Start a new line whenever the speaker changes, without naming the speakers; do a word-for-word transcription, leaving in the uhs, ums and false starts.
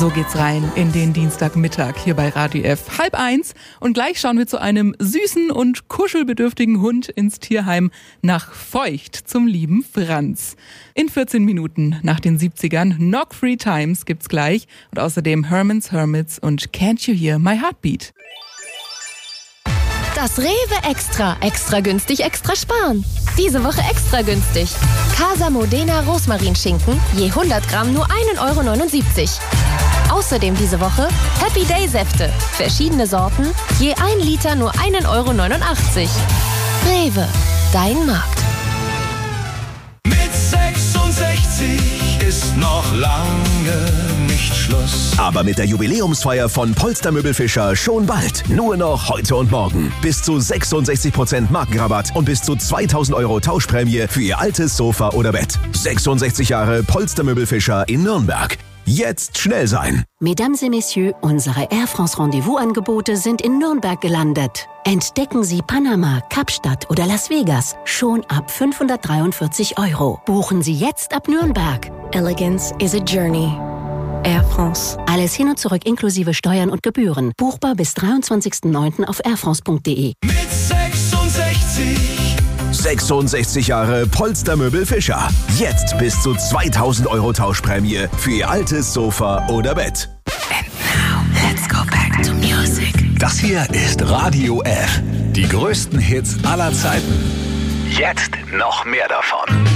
So geht's rein in den Dienstagmittag hier bei Radio F. Halb eins und gleich schauen wir zu einem süßen und kuschelbedürftigen Hund ins Tierheim nach Feucht zum lieben Franz. In vierzehn Minuten nach den siebzigern Knock Free Times gibt's gleich und außerdem Herman's Hermits und Can't You Hear My Heartbeat.
Das Rewe Extra. Extra günstig, extra sparen. Diese Woche extra günstig. Casa Modena Rosmarinschinken, je hundert Gramm nur ein Euro neunundsiebzig. Außerdem diese Woche Happy Day Säfte. Verschiedene Sorten, je ein Liter nur ein Euro neunundachtzig. Rewe, dein Markt.
Mit sechsundsechzig ist noch lange nicht Schluss.
Aber mit der Jubiläumsfeier von Polster Möbelfischer schon bald. Nur noch heute und morgen. Bis zu sechsundsechzig Prozent Markenrabatt und bis zu zweitausend Euro Tauschprämie für Ihr altes Sofa oder Bett. sechsundsechzig Jahre Polster Möbelfischer in Nürnberg. Jetzt schnell sein.
Mesdames et Messieurs, unsere Air France Rendezvous-Angebote sind in Nürnberg gelandet. Entdecken Sie Panama, Kapstadt oder Las Vegas schon ab fünfhundertdreiundvierzig Euro. Buchen Sie jetzt ab Nürnberg.
Elegance is a journey. Air France.
Alles hin und zurück inklusive Steuern und Gebühren. Buchbar bis dreiundzwanzigsten neunten auf airfrance punkt de.
Mit sechsundsechzig.
sechsundsechzig Jahre Polster Möbelfischer. Jetzt bis zu zweitausend Euro Tauschprämie für Ihr altes Sofa oder Bett.
And now, let's go back to music.
Das hier ist Radio F. Die größten Hits aller Zeiten. Jetzt noch mehr davon.